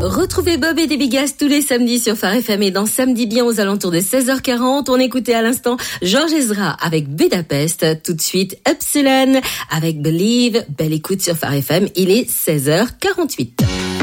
Retrouvez Bob et des Bigas tous les samedis sur Phare FM et dans Samedi Bien aux alentours de 16h40. On écoutait à l'instant Georges Ezra avec Budapest. Tout de suite, Epsilon avec Believe. Belle écoute sur Phare FM. Il est 16h48.